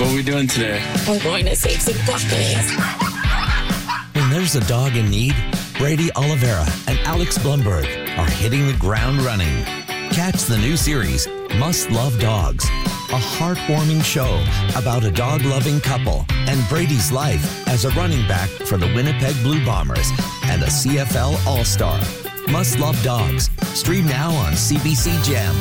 What are we doing today? We're going to save some puppies. When there's a dog in need, Brady Oliveira and Alex Blumberg are hitting the ground running. Catch the new series, Must Love Dogs, a heartwarming show about a dog-loving couple and Brady's life as a running back for the Winnipeg Blue Bombers and a CFL All-Star. Must Love Dogs. Stream now on CBC Gem.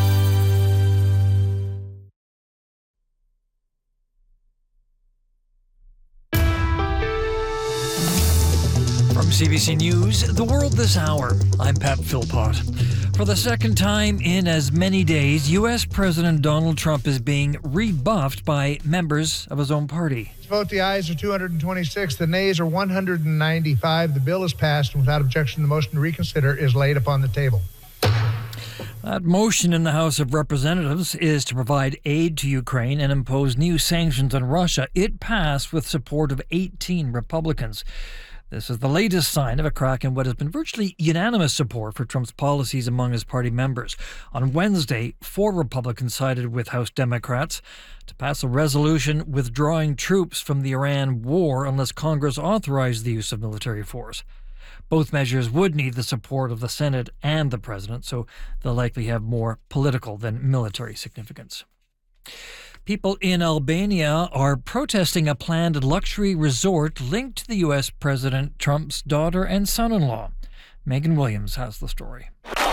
From CBC News, The World This Hour, I'm Pat Philpott. For the second time in as many days, U.S. President Donald Trump is being rebuffed by members of his own party. Vote the ayes are 226, the nays are 195. The bill is passed, and without objection, the motion to reconsider is laid upon the table. That motion in the House of Representatives is to provide aid to Ukraine and impose new sanctions on Russia. It passed with support of 18 Republicans. This is the latest sign of a crack in what has been virtually unanimous support for Trump's policies among his party members. On Wednesday, 4 Republicans sided with House Democrats to pass a resolution withdrawing troops from the Iran war unless Congress authorized the use of military force. Both measures would need the support of the Senate and the President, so they'll likely have more political than military significance. People in Albania are protesting a planned luxury resort linked to the U.S. President Trump's daughter and son-in-law. Megan Williams has the story.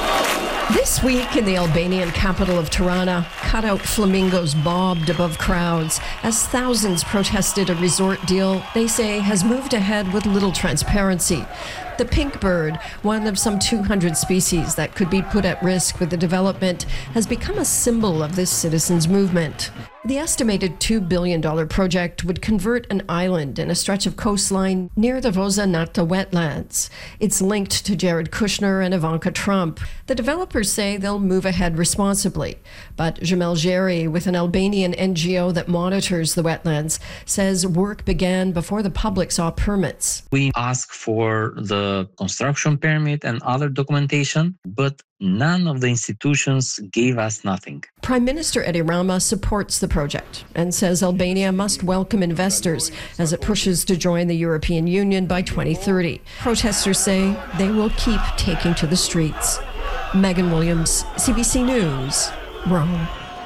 This week in the Albanian capital of Tirana, cutout flamingos bobbed above crowds as thousands protested a resort deal they say has moved ahead with little transparency. The pink bird, one of some 200 species that could be put at risk with the development, has become a symbol of this citizens' movement. The estimated $2 billion project would convert an island and a stretch of coastline near the Voza Nata wetlands. It's linked to Jared Kushner and Ivanka Trump. The developers say they'll move ahead responsibly. But Jamel Jerry, with an Albanian NGO that monitors the wetlands, says work began before the public saw permits. We asked for the construction permit and other documentation, but none of the institutions gave us nothing. Prime Minister Edi Rama supports the project and says Albania must welcome investors as it pushes to join the European Union by 2030. Protesters say they will keep taking to the streets. Megan Williams, CBC News, Rome.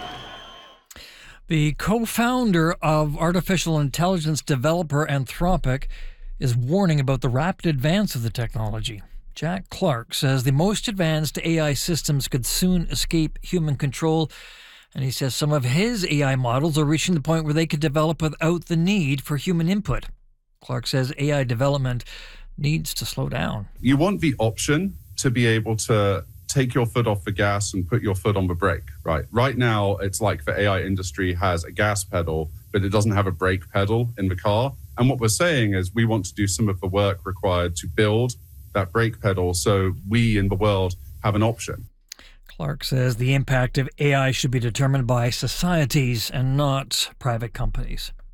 The co-founder of artificial intelligence developer Anthropic is warning about the rapid advance of the technology. Jack Clark says the most advanced AI systems could soon escape human control, and he says some of his AI models are reaching the point where they could develop without the need for human input. Clark says AI development needs to slow down. You want the option to be able to take your foot off the gas and put your foot on the brake, right? Right now, it's like the AI industry has a gas pedal, but it doesn't have a brake pedal in the car. And what we're saying is we want to do some of the work required to build that brake pedal so we in the world have an option. Clark says the impact of AI should be determined by societies and not private companies.